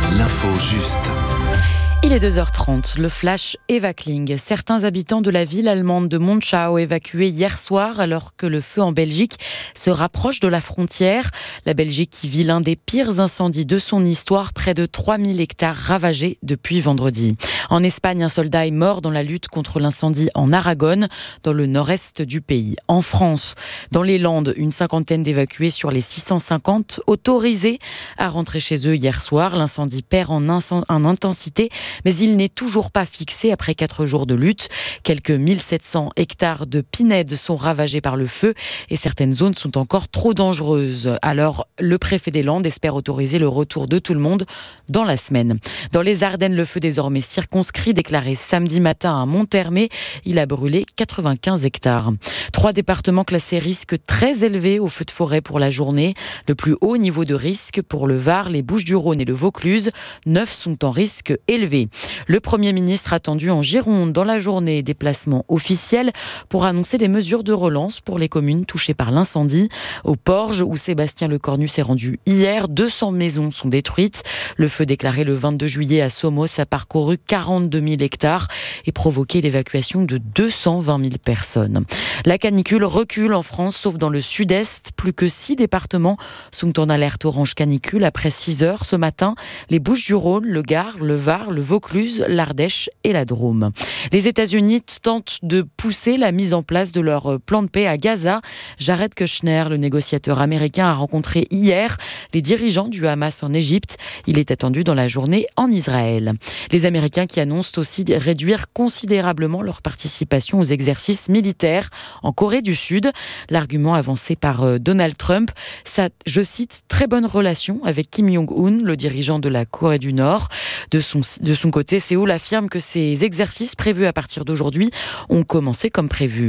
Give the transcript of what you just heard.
L'info juste. Il est 2h30, le flash Eva Kling. Certains habitants de la ville allemande de Monschau évacués hier soir alors que le feu en Belgique se rapproche de la frontière. La Belgique qui vit l'un des pires incendies de son histoire, près de 3000 hectares ravagés depuis vendredi. En Espagne, un soldat est mort dans la lutte contre l'incendie en Aragon, dans le nord-est du pays. En France, dans les Landes, une cinquantaine d'évacués sur les 650 autorisés à rentrer chez eux hier soir. L'incendie perd en intensité, mais il n'est toujours pas fixé après 4 jours de lutte. Quelques 1700 hectares de pinèdes sont ravagés par le feu et certaines zones sont encore trop dangereuses. Alors, le préfet des Landes espère autoriser le retour de tout le monde dans la semaine. Dans les Ardennes, le feu désormais circonscrit, déclaré samedi matin à Monthermé. Il a brûlé 95 hectares. 3 départements classés risque très élevé au feu de forêt pour la journée. Le plus haut niveau de risque pour le Var, les Bouches-du-Rhône et le Vaucluse. 9 sont en risque élevé. Le Premier ministre attendu en Gironde dans la journée, déplacement officiel pour annoncer les mesures de relance pour les communes touchées par l'incendie. Au Porge, où Sébastien Lecornu s'est rendu hier, 200 maisons sont détruites. Le feu déclaré le 22 juillet à Somos a parcouru 42 000 hectares et provoqué l'évacuation de 220 000 personnes. La canicule recule en France, sauf dans le sud-est. Plus que 6 départements sont en alerte orange canicule après 6 heures ce matin. Les Bouches-du-Rhône, le Gard, le Var, le Vaucluse, l'Ardèche et la Drôme. Les États-Unis tentent de pousser la mise en place de leur plan de paix à Gaza. Jared Kushner, le négociateur américain, a rencontré hier les dirigeants du Hamas en Égypte. Il est attendu dans la journée en Israël. Les Américains qui annoncent aussi réduire considérablement leur participation aux exercices militaires en Corée du Sud. L'argument avancé par Donald Trump, je cite, très bonne relation avec Kim Jong-un, le dirigeant de la Corée du Nord. De son côté, Séoul affirme que ces exercices prévus à partir d'aujourd'hui ont commencé comme prévu.